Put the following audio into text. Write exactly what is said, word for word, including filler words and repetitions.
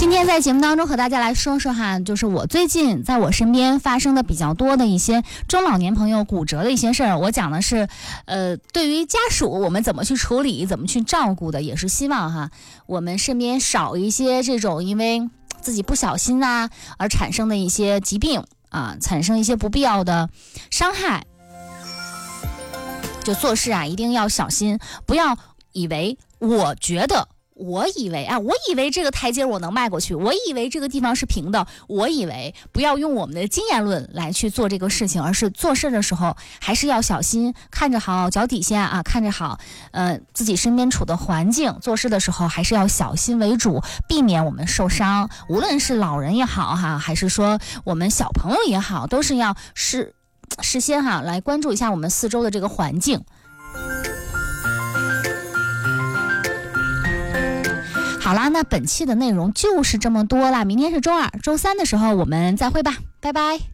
今天在节目当中和大家来说说哈，就是我最近在我身边发生的比较多的一些中老年朋友骨折的一些事儿。我讲的是，呃，对于家属我们怎么去处理、怎么去照顾的，也是希望哈我们身边少一些这种因为自己不小心啊而产生的一些疾病啊，产生一些不必要的伤害。就做事啊，一定要小心，不要以为我觉得。我以为啊，我以为这个台阶我能迈过去，我以为这个地方是平的，我以为不要用我们的经验论来去做这个事情，而是做事的时候还是要小心，看着好脚底下啊，看着好呃自己身边处的环境，做事的时候还是要小心为主，避免我们受伤。无论是老人也好哈，还是说我们小朋友也好，都是要事事先哈来关注一下我们四周的这个环境。好啦，那本期的内容就是这么多啦。明天是周二，周三的时候我们再会吧，拜拜。